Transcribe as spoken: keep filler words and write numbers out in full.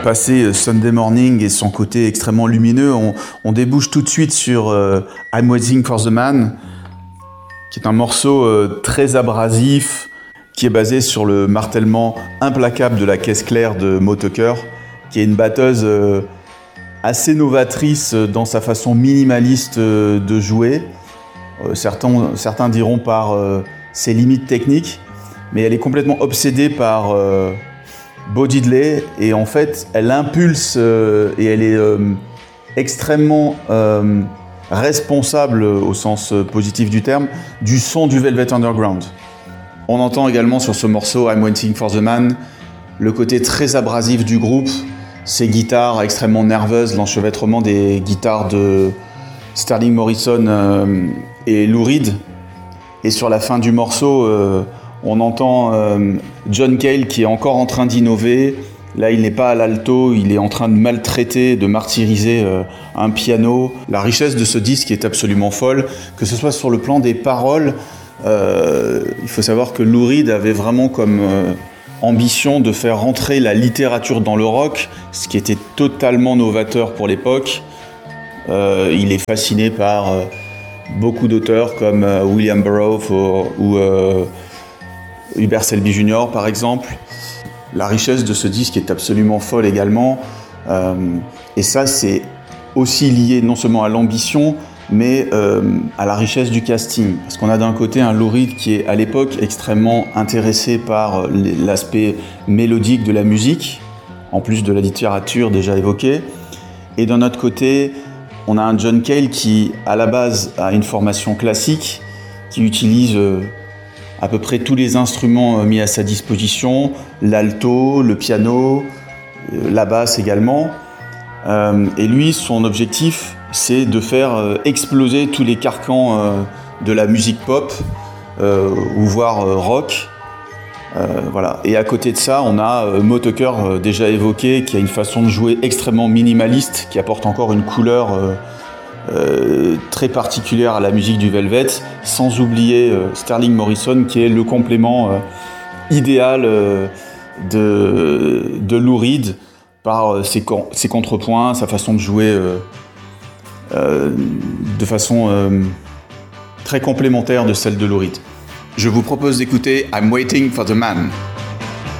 passé Sunday Morning et son côté extrêmement lumineux, on, on débouche tout de suite sur euh, I'm Waiting for the Man, qui est un morceau euh, très abrasif, qui est basé sur le martèlement implacable de la caisse claire de Moe Tucker, qui est une batteuse euh, assez novatrice dans sa façon minimaliste euh, de jouer. Euh, certains, certains diront par euh, ses limites techniques, mais elle est complètement obsédée par euh, Bo Diddley, et en fait, elle impulse euh, et elle est euh, extrêmement euh, responsable, au sens positif du terme, du son du Velvet Underground. On entend également sur ce morceau I'm Waiting for the Man le côté très abrasif du groupe, ces guitares extrêmement nerveuses, l'enchevêtrement des guitares de Sterling Morrison euh, et Lou Reed. Et sur la fin du morceau, euh, on entend euh, John Cale qui est encore en train d'innover. Là, il n'est pas à l'alto, il est en train de maltraiter, de martyriser euh, un piano. La richesse de ce disque est absolument folle, que ce soit sur le plan des paroles. Euh, il faut savoir que Lou Reed avait vraiment comme euh, ambition de faire rentrer la littérature dans le rock, ce qui était totalement novateur pour l'époque. Euh, il est fasciné par euh, beaucoup d'auteurs comme euh, William Burroughs ou, ou euh, Hubert Selby junior par exemple. La richesse de ce disque est absolument folle également. Euh, et ça, c'est aussi lié non seulement à l'ambition, mais euh, à la richesse du casting. Parce qu'on a d'un côté un Lou Reed qui est à l'époque extrêmement intéressé par l'aspect mélodique de la musique, en plus de la littérature déjà évoquée. Et d'un autre côté, on a un John Cale qui, à la base, a une formation classique, qui utilise euh, à peu près tous les instruments mis à sa disposition, l'alto, le piano, euh, la basse également. Euh, et lui, son objectif, c'est de faire euh, exploser tous les carcans euh, de la musique pop, euh, ou voire euh, rock. Euh, voilà. Et à côté de ça, on a euh, Moe Tucker, euh, déjà évoqué, qui a une façon de jouer extrêmement minimaliste, qui apporte encore une couleur euh, euh, très particulière à la musique du Velvet, sans oublier euh, Sterling Morrison, qui est le complément euh, idéal euh, de, de Lou Reed, par euh, ses, ses contrepoints, sa façon de jouer euh, euh, de façon euh, très complémentaire de celle de Lou Reed. Je vous propose d'écouter I'm Waiting for the Man.